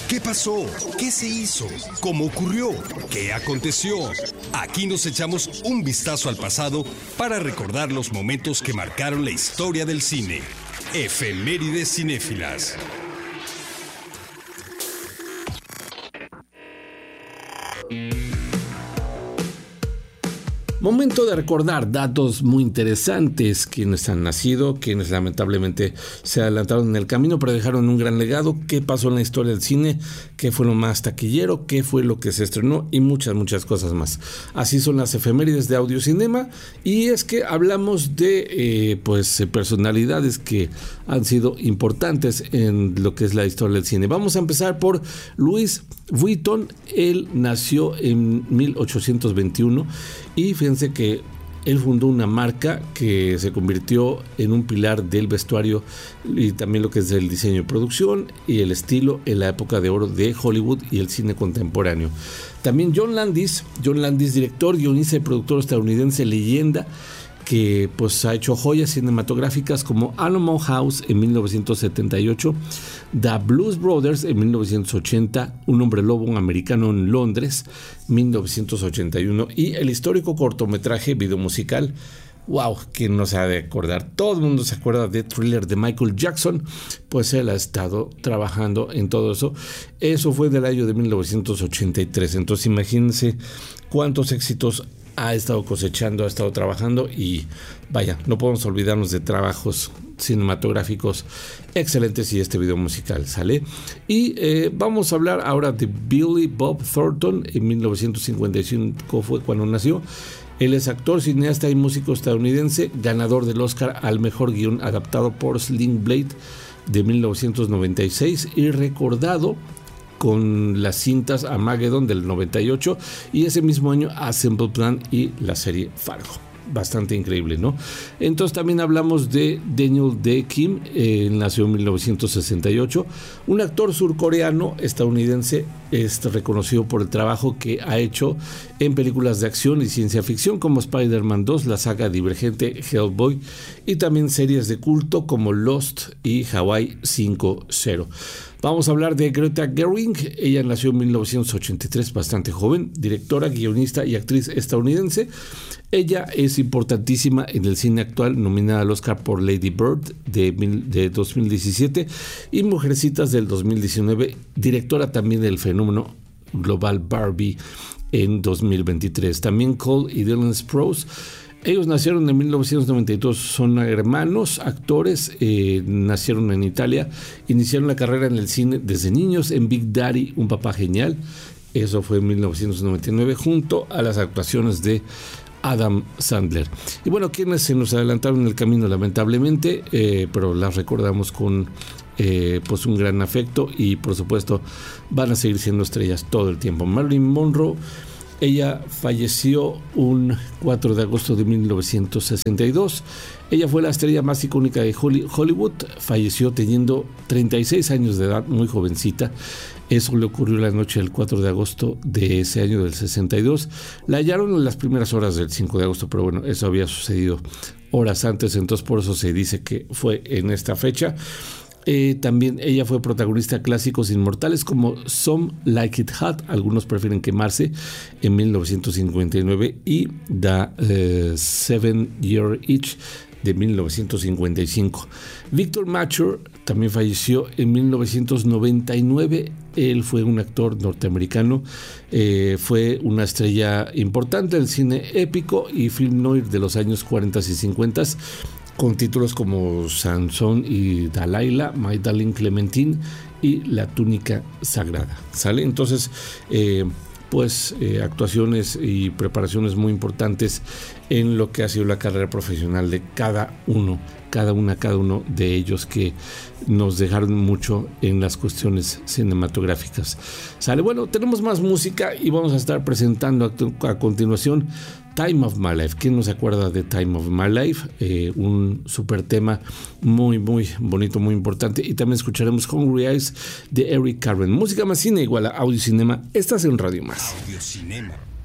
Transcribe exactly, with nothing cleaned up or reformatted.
¿Qué pasó? ¿Qué se hizo? ¿Cómo ocurrió? ¿Qué aconteció? Aquí nos echamos un vistazo al pasado para recordar los momentos que marcaron la historia del cine. Efemérides cinéfilas. Momento de recordar datos muy interesantes, quienes han nacido, quienes lamentablemente se adelantaron en el camino pero dejaron un gran legado, qué pasó en la historia del cine, qué fue lo más taquillero, qué fue lo que se estrenó y muchas, muchas cosas más. Así son las efemérides de Audiocinema, y es que hablamos de eh, pues personalidades que han sido importantes en lo que es la historia del cine. Vamos a empezar por Louis Vuitton. Él nació en mil ochocientos veintiuno y fíjense que él fundó una marca que se convirtió en un pilar del vestuario y también lo que es el diseño de producción y el estilo en la época de oro de Hollywood y el cine contemporáneo. También John Landis, John Landis, director, guionista y productor estadounidense, leyenda, que pues ha hecho joyas cinematográficas como Animal House en mil novecientos setenta y ocho, The Blues Brothers en mil novecientos ochenta, Un hombre lobo americano en Londres, mil novecientos ochenta y uno, y el histórico cortometraje videomusical, wow, ¿quién no se ha de acordar? Todo el mundo se acuerda de Thriller de Michael Jackson, pues él ha estado trabajando en todo eso. Eso fue del año de mil novecientos ochenta y tres, entonces imagínense cuántos éxitos ha estado cosechando, ha estado trabajando, y vaya, no podemos olvidarnos de trabajos cinematográficos excelentes y este video musical, ¿sale? Y eh, vamos a hablar ahora de Billy Bob Thornton. En mil novecientos cincuenta y cinco fue cuando nació. Él es actor, cineasta y músico estadounidense, ganador del Oscar al mejor guión adaptado por Sling Blade de mil novecientos noventa y seis y recordado con las cintas Armageddon del noventa y ocho y ese mismo año a Simple Plan y la serie Fargo. Bastante increíble, ¿no? Entonces también hablamos de Daniel Dae Kim, eh, nació en mil novecientos sesenta y ocho, un actor surcoreano estadounidense, es reconocido por el trabajo que ha hecho en películas de acción y ciencia ficción como Spider-Man dos, la saga Divergente, Hellboy y también series de culto como Lost y Hawaii cinco cero. Vamos a hablar de Greta Gerwig. Ella nació en mil novecientos ochenta y tres, bastante joven, directora, guionista y actriz estadounidense. Ella es importantísima en el cine actual, nominada al Oscar por Lady Bird de, mil, de dos mil diecisiete y Mujercitas del dos mil diecinueve, directora también del fenómeno global Barbie en dos mil veintitrés. También Cole y Dylan Sprouse. Ellos nacieron en mil novecientos noventa y dos, son hermanos, actores, eh, nacieron en Italia, iniciaron la carrera en el cine desde niños en Big Daddy, Un papá genial, eso fue en mil novecientos noventa y nueve, junto a las actuaciones de Adam Sandler. Y bueno, quienes se nos adelantaron en el camino lamentablemente, eh, pero las recordamos con eh, pues un gran afecto y por supuesto van a seguir siendo estrellas todo el tiempo. Marilyn Monroe. Ella falleció un cuatro de agosto de mil novecientos sesenta y dos. Ella fue la estrella más icónica de Hollywood. Falleció teniendo treinta y seis años de edad, muy jovencita. Eso le ocurrió la noche del cuatro de agosto de ese año del sesenta y dos. La hallaron en las primeras horas del cinco de agosto, pero bueno, eso había sucedido horas antes, entonces por eso se dice que fue en esta fecha. Eh, también ella fue protagonista de clásicos inmortales como Some Like It Hot, algunos prefieren quemarse, en mil novecientos cincuenta y nueve, y The uh, Seven Year Itch de mil novecientos cincuenta y cinco. Victor Mature también falleció en mil novecientos noventa y nueve. Él fue un actor norteamericano, eh, fue una estrella importante del cine épico y film noir de los años cuarenta y cincuenta, con títulos como Sansón y Delilah, My Darling Clementine y La túnica sagrada, ¿sale? Entonces, eh, pues eh, actuaciones y preparaciones muy importantes en lo que ha sido la carrera profesional de cada uno, cada una, cada uno de ellos, que nos dejaron mucho en las cuestiones cinematográficas. ¿Sale? Bueno, tenemos más música y vamos a estar presentando a, a continuación Time of My Life. ¿Quién no se acuerda de Time of My Life? Eh, un super tema muy, muy bonito, muy importante. Y también escucharemos Hungry Eyes de Eric Carmen. Música más cine igual a Audiocinema. Estás en Radio Más. Audiocinema.